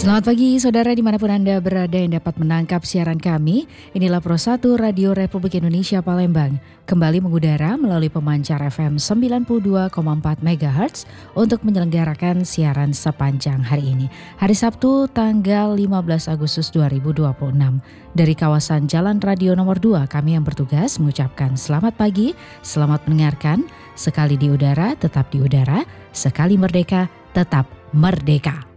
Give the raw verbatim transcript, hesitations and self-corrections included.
Selamat pagi saudara dimanapun Anda berada yang dapat menangkap siaran kami. Inilah Pro satu Radio Republik Indonesia Palembang. Kembali mengudara melalui pemancar F M sembilan puluh dua koma empat megahertz untuk menyelenggarakan siaran sepanjang hari ini. Hari Sabtu tanggal lima belas Agustus dua ribu dua puluh enam. Dari kawasan Jalan Radio nomor dua kami yang bertugas mengucapkan selamat pagi, selamat mendengarkan. Sekali di udara tetap di udara, sekali merdeka tetap merdeka.